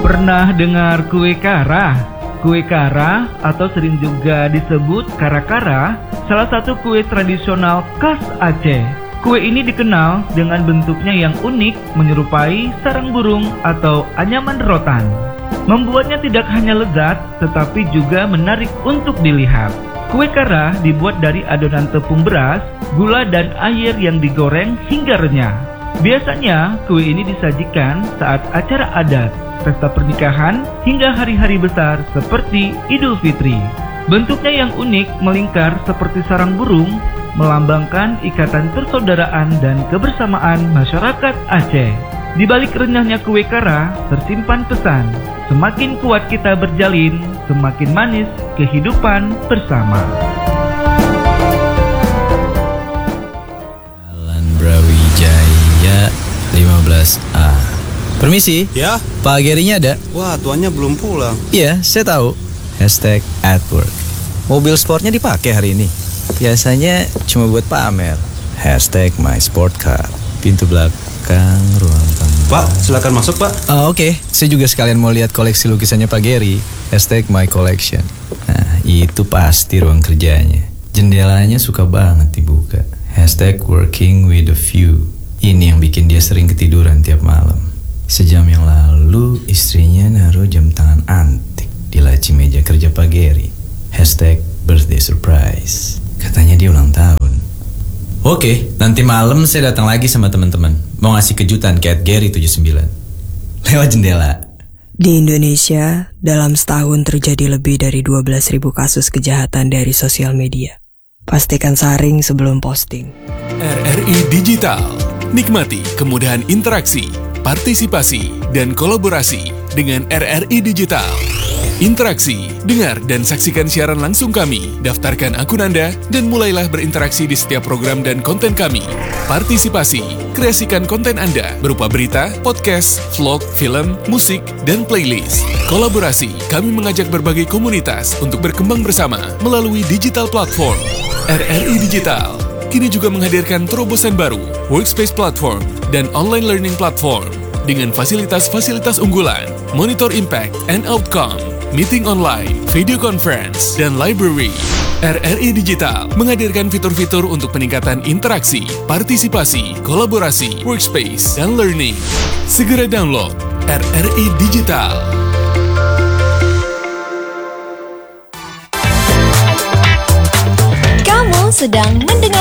Pernah dengar kue kara? Kue kara atau sering juga disebut kara-kara, salah satu kue tradisional khas Aceh. Kue ini dikenal dengan bentuknya yang unik, menyerupai sarang burung atau anyaman rotan. Membuatnya tidak hanya lezat, tetapi juga menarik untuk dilihat. Kue kara dibuat dari adonan tepung beras, gula dan air yang digoreng hingga renyah. Biasanya kue ini disajikan saat acara adat, pesta pernikahan, hingga hari-hari besar seperti Idul Fitri. Bentuknya yang unik melingkar seperti sarang burung, melambangkan ikatan persaudaraan dan kebersamaan masyarakat Aceh. Di balik renyahnya kue kara tersimpan pesan, semakin kuat kita berjalin, semakin manis kehidupan bersama. Jalan Brawijaya 15A. Permisi. Ya? Pak Gerinya ada? Wah, tuannya belum pulang. Iya, saya tahu. #@work. Mobil sportnya dipakai hari ini. Biasanya cuma buat pamer. #mysportcar. Pintu belakang, ruang tamu. Pak, silakan masuk, Pak. Oke. Saya juga sekalian mau lihat koleksi lukisannya Pak Geri. #mycollection. Nah, itu pasti ruang kerjanya. Jendelanya suka banget dibuka. #working with a view. Ini yang bikin dia sering ketiduran tiap malam. Sejam yang lalu istrinya naruh jam tangan antik di laci meja kerja Pak Geri. #birthday surprise. Katanya dia ulang tahun. Oke, nanti malam saya datang lagi sama teman-teman. Mau ngasih kejutan ke @geri79. Lewat jendela. Di Indonesia, dalam setahun terjadi lebih dari 12.000 kasus kejahatan dari sosial media. Pastikan saring sebelum posting. RRI Digital. Nikmati kemudahan interaksi, partisipasi, dan kolaborasi dengan RRI Digital. Interaksi, dengar dan saksikan siaran langsung kami, daftarkan akun Anda, dan mulailah berinteraksi di setiap program dan konten kami. Partisipasi, kreasikan konten Anda berupa berita, podcast, vlog, film, musik, dan playlist. Kolaborasi, kami mengajak berbagai komunitas untuk berkembang bersama melalui digital platform. RRI Digital kini juga menghadirkan terobosan baru, workspace platform, dan online learning platform dengan fasilitas-fasilitas unggulan, monitor impact and outcome, meeting online, video conference, dan library. RRI Digital menghadirkan fitur-fitur untuk peningkatan interaksi, partisipasi, kolaborasi, workspace, dan learning. Segera download RRI Digital. Kamu sedang mendengar